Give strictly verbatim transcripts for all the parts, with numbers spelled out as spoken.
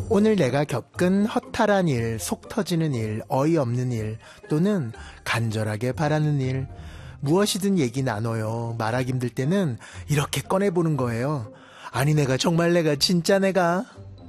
오늘 내가 겪은 허탈한 일, 속 터지는 일, 어이없는 일, 또는 간절하게 바라는 일, 무엇이든 얘기 나눠요. 말하기 힘들 때는 이렇게 꺼내보는 거예요. 아니 내가 정말 내가 진짜 내가.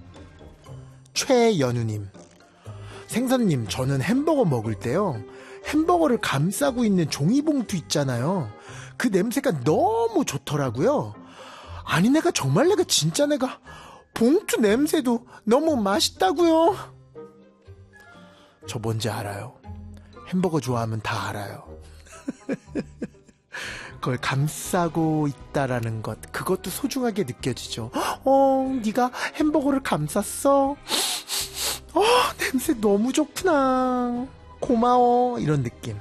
최연우님, 생선님, 저는 햄버거 먹을 때요, 햄버거를 감싸고 있는 종이봉투 있잖아요. 그 냄새가 너무 좋더라고요. 아니 내가 정말 내가 진짜 내가 봉투 냄새도 너무 맛있다고요. 저 뭔지 알아요. 햄버거 좋아하면 다 알아요. 그걸 감싸고 있다라는 것, 그것도 소중하게 느껴지죠. 어, 네가 햄버거를 감쌌어? 어, 냄새 너무 좋구나. 고마워. 이런 느낌.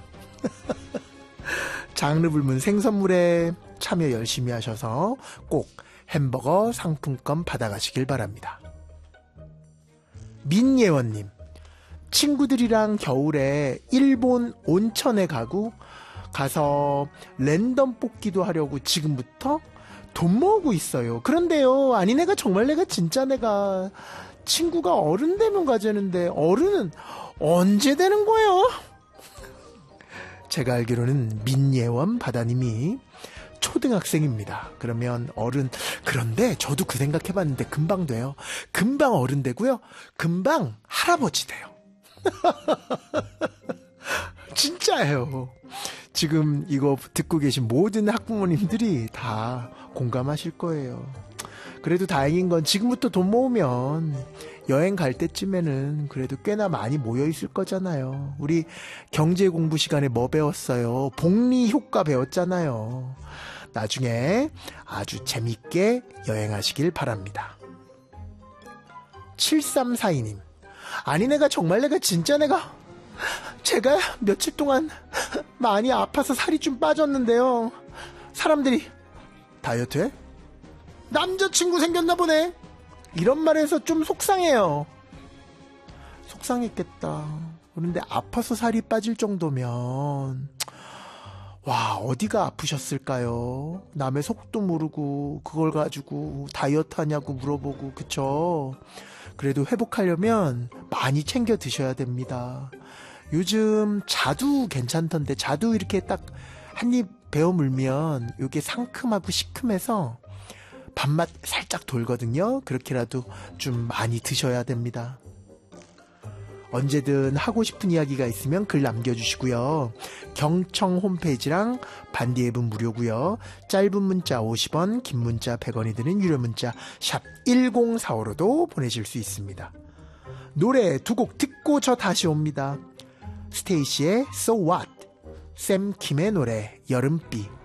장르 불문 생선물에 참여 열심히 하셔서 꼭 햄버거 상품권 받아가시길 바랍니다. 민예원님, 친구들이랑 겨울에 일본 온천에 가고 가서 랜덤 뽑기도 하려고 지금부터 돈 모으고 있어요. 그런데요, 아니 내가 정말 내가 진짜 내가 친구가 어른 되면 가자는데 어른은 언제 되는 거예요? 제가 알기로는 민예원 바다님이 초등학생입니다. 그러면 어른, 그런데 저도 그 생각해봤는데 금방 돼요. 금방 어른 되고요, 금방 할아버지 돼요. 진짜예요. 지금 이거 듣고 계신 모든 학부모님들이 다 공감하실 거예요. 그래도 다행인 건 지금부터 돈 모으면 여행 갈 때쯤에는 그래도 꽤나 많이 모여 있을 거잖아요. 우리 경제 공부 시간에 뭐 배웠어요? 복리 효과 배웠잖아요. 나중에 아주 재밌게 여행하시길 바랍니다. 칠삼사이님, 아니 내가 정말 내가 진짜 내가 제가 며칠 동안 많이 아파서 살이 좀 빠졌는데요. 사람들이 다이어트해? 남자친구 생겼나 보네. 이런 말에서 좀 속상해요. 속상했겠다. 그런데 아파서 살이 빠질 정도면 와, 어디가 아프셨을까요? 남의 속도 모르고 그걸 가지고 다이어트 하냐고 물어보고, 그쵸? 그래도 회복하려면 많이 챙겨 드셔야 됩니다. 요즘 자두 괜찮던데, 자두 이렇게 딱 한 입 베어 물면 이게 상큼하고 시큼해서 밥맛 살짝 돌거든요. 그렇게라도 좀 많이 드셔야 됩니다. 언제든 하고 싶은 이야기가 있으면 글 남겨주시고요. 경청 홈페이지랑 반디 앱은 무료고요. 짧은 문자 오십 원, 긴 문자 백 원이 드는 유료 문자 샵 일공사오로도 보내실 수 있습니다. 노래 두 곡 듣고 저 다시 옵니다. 스테이시의 So What, 샘 킴의 노래 여름비.